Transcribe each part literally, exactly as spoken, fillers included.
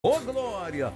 Ô, Glória!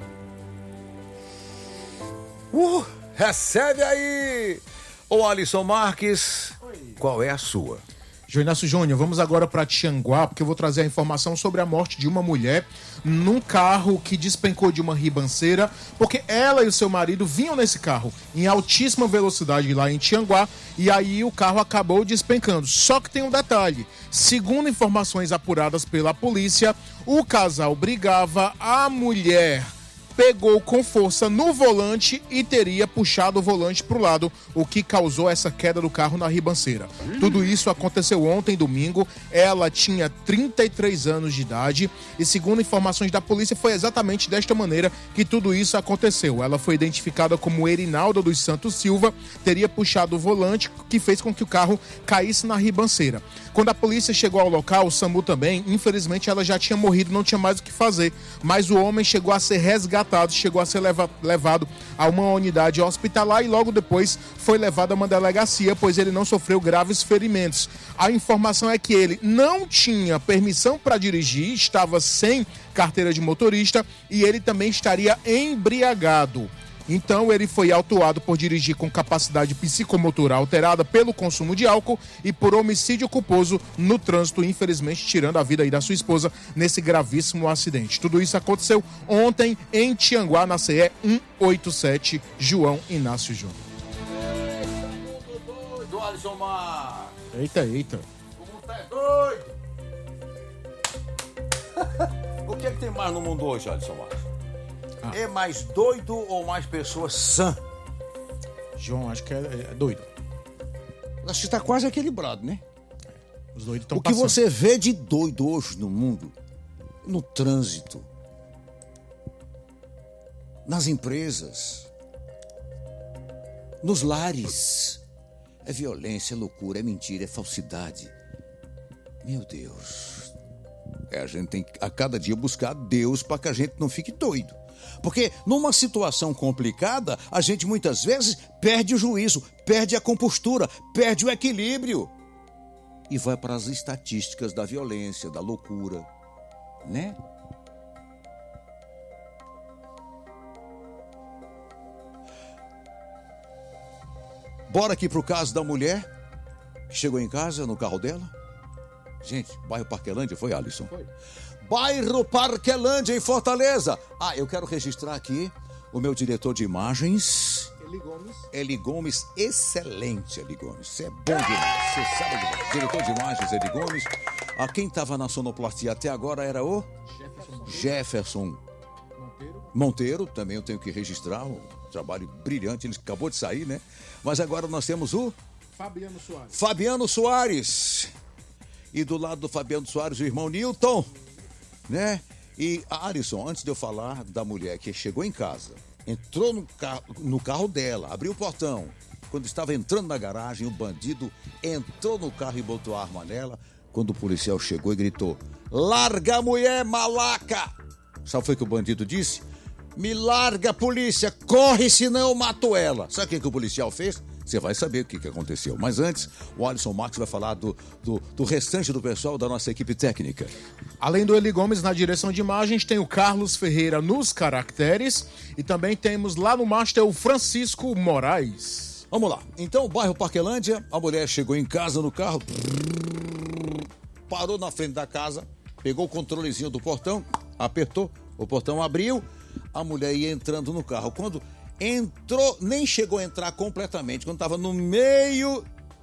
Uh, recebe aí! Ô, Alisson Marques, Oi. Qual é a sua? João Inácio Júnior, vamos agora para Tianguá, porque eu vou trazer a informação sobre a morte de uma mulher num carro que despencou de uma ribanceira, porque ela e o seu marido vinham nesse carro em altíssima velocidade lá em Tianguá, e aí o carro acabou despencando. Só que tem um detalhe, segundo informações apuradas pela polícia, o casal brigava, a mulher pegou com força no volante e teria puxado o volante para o lado, o que causou essa queda do carro na ribanceira. Hum. Tudo isso aconteceu ontem, domingo. Ela tinha trinta e três anos de idade e, segundo informações da polícia, foi exatamente desta maneira que tudo isso aconteceu. Ela foi identificada como Erinalda dos Santos Silva, teria puxado o volante, que fez com que o carro caísse na ribanceira. Quando a polícia chegou ao local, o SAMU também, infelizmente ela já tinha morrido, não tinha mais o que fazer, mas o homem chegou a ser resgatado, chegou a ser leva- levado a uma unidade hospitalar e logo depois foi levado a uma delegacia, pois ele não sofreu graves ferimentos. A informação é que ele não tinha permissão para dirigir, estava sem carteira de motorista e ele também estaria embriagado. Então ele foi autuado por dirigir com capacidade psicomotora alterada pelo consumo de álcool e por homicídio culposo no trânsito, infelizmente tirando a vida aí da sua esposa nesse gravíssimo acidente. Tudo isso aconteceu ontem em Tianguá, na C E cento e oitenta e sete, João Inácio Júnior. Doido, Alisson Mar. Eita, eita. Como tá doido? O que é que tem mais no mundo hoje, Alisson Mar? Ah. É mais doido ou mais pessoa sã? João, acho que é, é doido. Acho que tá quase equilibrado, né? É, os doidos estão passando. O que você vê de doido hoje no mundo, no trânsito, nas empresas, nos lares, é violência, é loucura, é mentira, é falsidade. Meu Deus. É, a gente tem que a cada dia buscar Deus para que a gente não fique doido. Porque numa situação complicada, a gente muitas vezes perde o juízo, perde a compostura, perde o equilíbrio. E vai para as estatísticas da violência, da loucura, né? Bora aqui pro caso da mulher que chegou em casa no carro dela. Gente, bairro Parquelândia, foi, Alisson? Foi. Bairro Parquelândia, em Fortaleza. Ah, eu quero registrar aqui o meu diretor de imagens. Eli Gomes. Eli Gomes, excelente, Eli Gomes. Você é bom demais, você sabe demais. Diretor de imagens, Eli Gomes. Ah, quem estava na sonoplastia até agora era o? Jefferson. Jefferson Monteiro. Monteiro, também eu tenho que registrar. Um trabalho brilhante, ele acabou de sair, né? Mas agora nós temos o? Fabiano Soares. Fabiano Soares. E do lado do Fabiano Soares, o irmão Nilton. Né? E Alisson, antes de eu falar da mulher que chegou em casa, entrou no carro, no carro dela, abriu o portão, quando estava entrando na garagem, o bandido entrou no carro e botou a arma nela, quando o policial chegou e gritou: larga a mulher, malaca! Sabe o que foi que o bandido disse? Me larga, polícia, corre, senão eu mato ela. Sabe o que, que o policial fez? Você vai saber o que, que aconteceu. Mas antes, o Alisson Marques vai falar do, do, do restante do pessoal da nossa equipe técnica. Além do Eli Gomes na direção de imagens, tem o Carlos Ferreira nos caracteres e também temos lá no master o Francisco Moraes. Vamos lá. Então, bairro Parquelândia, a mulher chegou em casa no carro, parou na frente da casa, pegou o controlezinho do portão, apertou, o portão abriu, a mulher ia entrando no carro. Quando entrou, nem chegou a entrar completamente, quando estava no meio,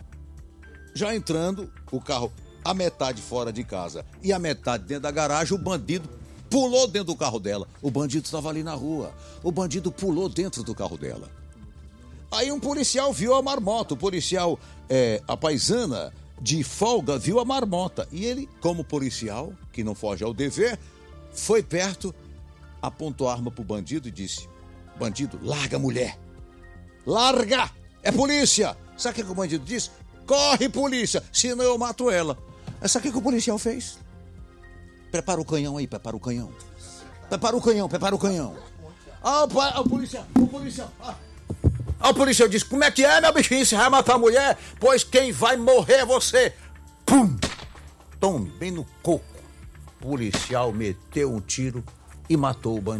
já entrando, o carro a metade fora de casa e a metade dentro da garagem, o bandido pulou dentro do carro dela. O bandido estava ali na rua, o bandido pulou dentro do carro dela. Aí um policial viu a marmota, o policial, é, a paisana de folga, viu a marmota. E ele, como policial, que não foge ao dever, foi perto, apontou a arma pro bandido e disse: bandido, larga a mulher. Larga! É polícia! Sabe o que o bandido disse? Corre, polícia, senão eu mato ela. Sabe o que o policial fez? Prepara o canhão aí, prepara o canhão. Prepara o canhão, prepara o canhão. Ah, o, o policial, o policial. Ah. ah, o policial disse: como é que é, meu bichinho? Você vai matar a mulher? Pois quem vai morrer é você. Pum! Tome, bem no coco. O policial meteu um tiro e matou o bandido.